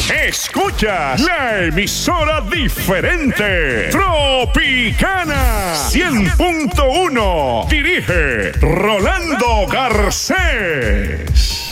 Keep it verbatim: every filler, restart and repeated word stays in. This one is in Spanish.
Escuchas la emisora diferente. Tropicana cien punto uno. Dirige Rolando Garcés.